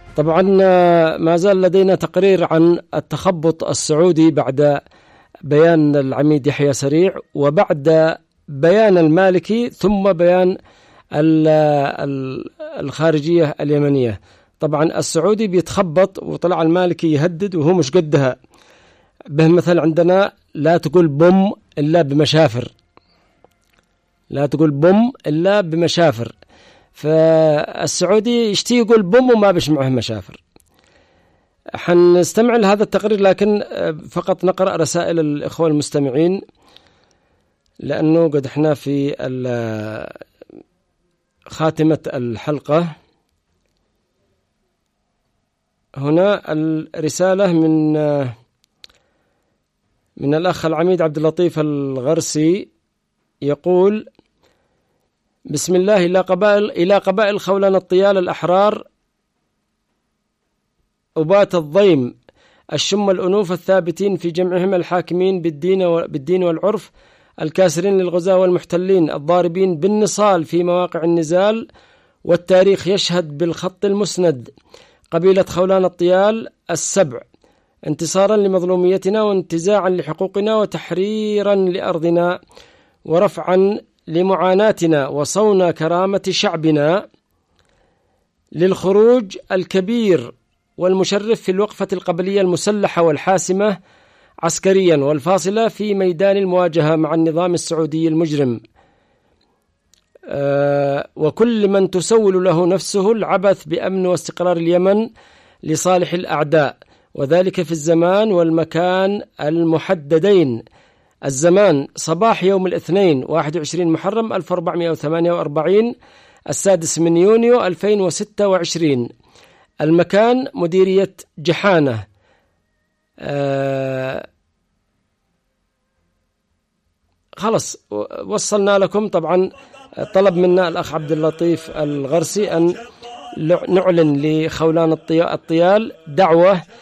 طبعا ما زال لدينا تقرير عن التخبط السعودي بعد بيان العميد يحيى سريع وبعد بيان المالكي ثم بيان الخارجية اليمنية. طبعا السعودي بيتخبط وطلع المالكي يهدد وهو مش قدها. به مثل عندنا لا تقول بوم إلا بمشافر، لا تقول بوم إلا بمشافر. فالسعودي يشتي يقول بوم وما بش معه مشافر. حنستمع لهذا التقرير لكن فقط نقرأ رسائل الإخوة المستمعين لأنه قد احنا في خاتمة الحلقة. هنا الرسالة من الأخ العميد عبد اللطيف الغرسي يقول: بسم الله، إلى قبائل خولان الطيال الأحرار أبات الضيم الشم الأنوف الثابتين في جمعهم الحاكمين بالدين والعرف الكاسرين للغزاة والمحتلين الضاربين بالنصال في مواقع النزال، والتاريخ يشهد بالخط المسند قبيلة خولان الطيال السبع انتصارا لمظلوميتنا وانتزاعا لحقوقنا وتحريرا لأرضنا ورفعا لمعاناتنا وصون كرامة شعبنا للخروج الكبير والمشرف في الوقفة القبلية المسلحة والحاسمة عسكريا والفاصلة في ميدان المواجهة مع النظام السعودي المجرم، وكل من تسول له نفسه العبث بأمن واستقرار اليمن لصالح الأعداء، وذلك في الزمان والمكان المحددين. الزمان صباح يوم الاثنين 21 محرم 1448 السادس من يونيو 2026. المكان مديرية جحانة. خلص وصلنا لكم. طبعا طلب منا الأخ عبد اللطيف الغرسي أن نعلن لخولان الطيال دعوة